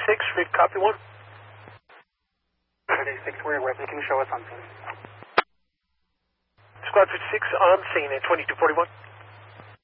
read copy 1. Saturday 6, we're aware. Can you show us on scene? Squad 56 on scene at 2241.